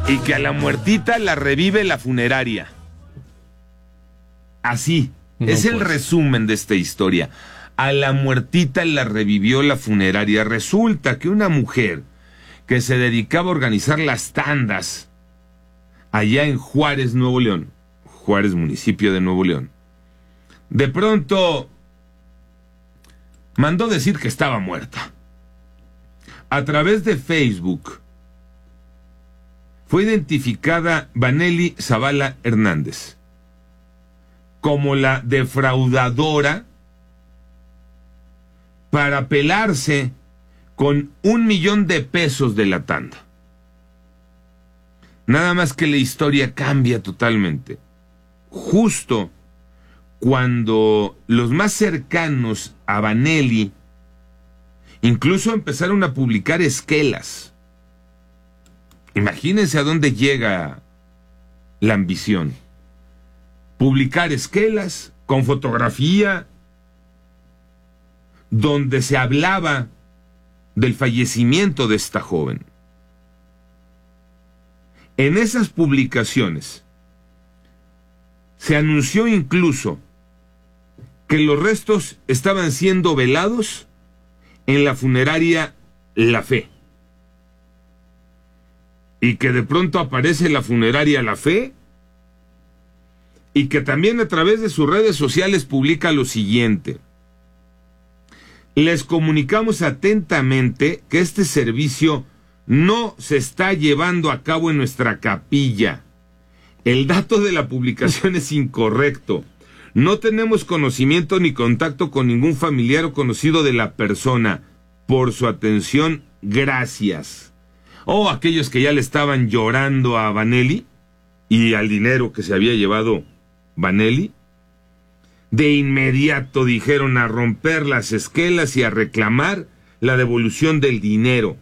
y que a la muertita la revive la funeraria. Así, No, es el pues. resumen de esta historia. A la muertita la revivió la funeraria. Resulta que una mujer que se dedicaba a organizar las tandas allá en Juárez, Nuevo León, Juárez, municipio de Nuevo León, de pronto mandó decir que estaba muerta. A través de Facebook fue identificada Vanely Zavala Hernández como la defraudadora para pelarse con $1,000,000 de la tanda. Nada más que la historia cambia totalmente. Justo cuando los más cercanos a Vanely incluso empezaron a publicar esquelas. Imagínense a dónde llega la ambición. Publicar esquelas con fotografía donde se hablaba del fallecimiento de esta joven. En esas publicaciones se anunció incluso que los restos estaban siendo velados en la funeraria La Fe. Y que de pronto aparece la funeraria La Fe y que también a través de sus redes sociales publica lo siguiente: les comunicamos atentamente que este servicio no se está llevando a cabo en nuestra capilla. El dato de la publicación es incorrecto. No tenemos conocimiento ni contacto con ningún familiar o conocido de la persona. Por su atención, gracias. O aquellos que ya le estaban llorando a Vanely y al dinero que se había llevado Vanely, de inmediato dijeron a romper las esquelas y a reclamar la devolución del dinero.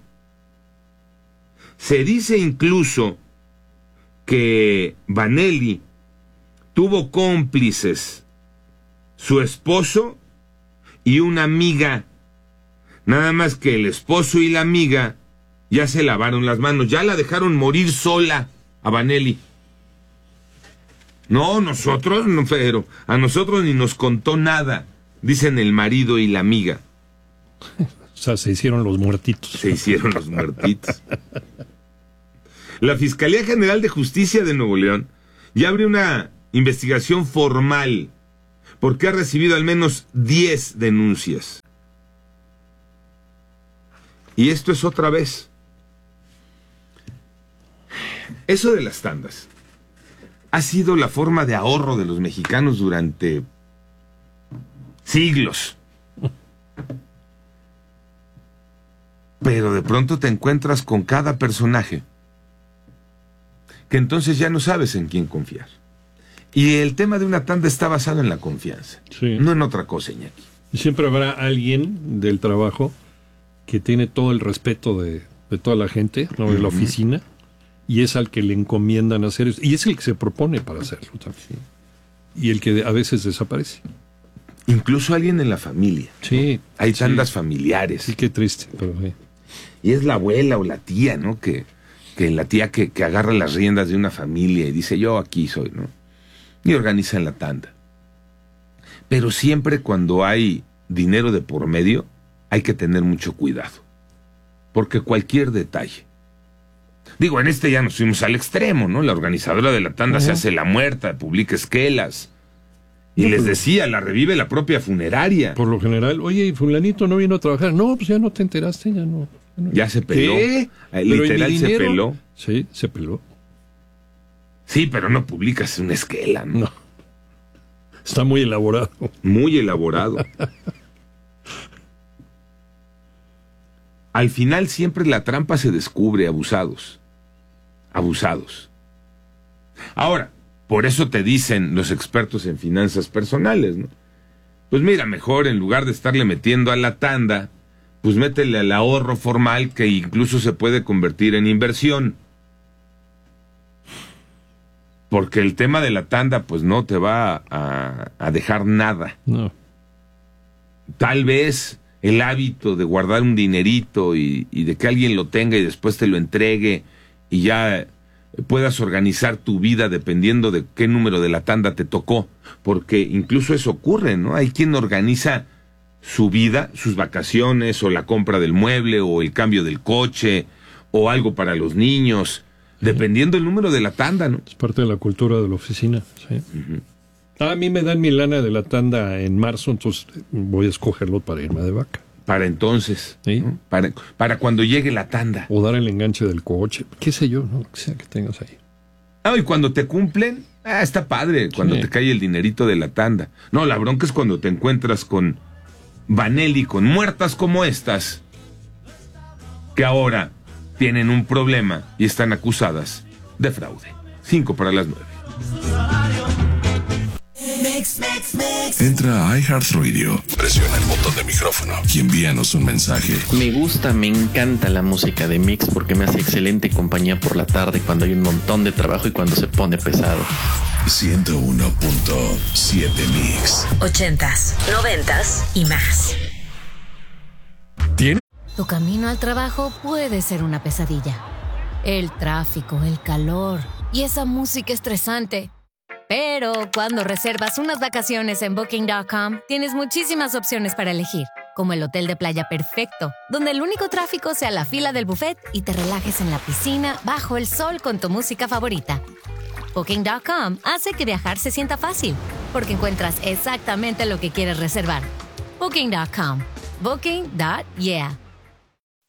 Se dice incluso que Vanely tuvo cómplices, su esposo y una amiga. Nada más que el esposo y la amiga ya se lavaron las manos, ya la dejaron morir sola a Vanely. No, nosotros, no, pero a nosotros ni nos contó nada, dicen el marido y la amiga. O sea, se hicieron los muertitos. Se hicieron los muertitos. La Fiscalía General de Justicia de Nuevo León ya abrió una investigación formal porque ha recibido al menos 10 denuncias. Y esto es otra vez. Eso de las tandas ha sido la forma de ahorro de los mexicanos durante siglos. Pero de pronto te encuentras con cada personaje que entonces ya no sabes en quién confiar. Y el tema de una tanda está basado en la confianza, Sí. no en otra cosa, Iñaki. Y siempre habrá alguien del trabajo que tiene todo el respeto de toda la gente, ¿no? De la oficina, y es al que le encomiendan hacer eso. Y es el que se propone para hacerlo también. Sí. Y el que a veces desaparece. Incluso alguien en la familia. Sí. Hay sí. tandas familiares. Sí, qué triste, pero sí. Y es la abuela o la tía, ¿no? Que la tía que agarra las riendas de una familia y dice, yo aquí soy, ¿no? Y organizan la tanda. Pero siempre cuando hay dinero de por medio, hay que tener mucho cuidado. Porque cualquier detalle. Digo, en este ya nos fuimos al extremo, ¿no? La organizadora de la tanda se hace la muerta, publica esquelas. Y No, les pero- decía, la revive la propia funeraria. Por lo general, oye, ¿y fulanito no vino a trabajar? No, pues ya no te enteraste, ya no. Ya se peló. ¿Qué? Literal ¿Pero se dinero? peló. Sí, se peló. Sí, pero no publicas una esquela, ¿no? No. Está muy elaborado. Muy elaborado. Al final siempre la trampa se descubre, abusados. Abusados. Ahora, por eso te dicen los expertos en finanzas personales, ¿no? Pues mira, mejor en lugar de estarle metiendo a la tanda, pues métele al ahorro formal que incluso se puede convertir en inversión. Porque el tema de la tanda pues no te va a dejar nada. No. Tal vez el hábito de guardar un dinerito y de que alguien lo tenga y después te lo entregue y ya puedas organizar tu vida dependiendo de qué número de la tanda te tocó, porque incluso eso ocurre, ¿no? Hay quien organiza su vida, sus vacaciones, o la compra del mueble, o el cambio del coche, o algo para los niños, dependiendo del número de la tanda, ¿no? Es parte de la cultura de la oficina, sí. A mí me dan mi lana de la tanda en marzo, entonces voy a escogerlo para irme de vaca. Para entonces, ¿sí? ¿no? Para cuando llegue la tanda. O dar el enganche del coche, qué sé yo, ¿no? Que sea que tengas ahí. Ah, y cuando te cumplen, está padre, cuando te cae el dinerito de la tanda. No, la bronca es cuando te encuentras con Vanelli, con muertas como estas, que ahora tienen un problema y están acusadas de fraude. 5:09. Entra a iHeartRadio, presiona el botón de micrófono y envíanos un mensaje. Me encanta la música de Mix porque me hace excelente compañía por la tarde cuando hay un montón de trabajo y cuando se pone pesado. 101.7 Mix. 80s, 90s y más. ¿Tiene? Tu camino al trabajo puede ser una pesadilla. El tráfico, el calor y esa música estresante. Pero cuando reservas unas vacaciones en Booking.com, tienes muchísimas opciones para elegir, como el hotel de playa perfecto, donde el único tráfico sea la fila del buffet y te relajes en la piscina bajo el sol con tu música favorita. Booking.com hace que viajar se sienta fácil, porque encuentras exactamente lo que quieres reservar. Booking.com. Booking.yeah.